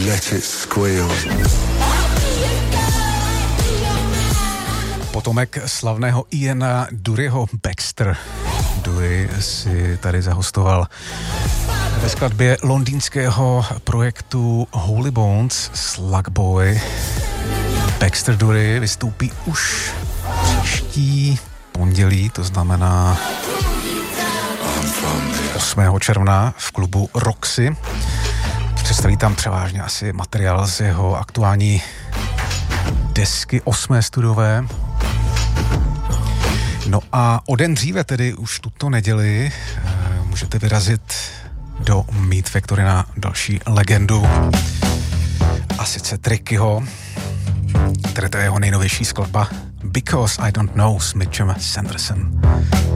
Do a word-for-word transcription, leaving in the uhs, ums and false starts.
let it squeal. Potomek slavného Iana Duryho, Baxter Dury, si tady zahostoval ve skladbě londýnského projektu Holy Bones Slug Boy. Baxter Dury vystoupí už příští pondělí, to znamená osmého června v klubu Roxy. Představí tam převážně asi materiál z jeho aktuální desky osmé studiové. No a o den dříve, tedy už tuto neděli, můžete vyrazit do Meat Factory na další legendu, a sice Trickyho, které to je jeho nejnovější skladba Because I Don't Know s Mitchem Sandersem.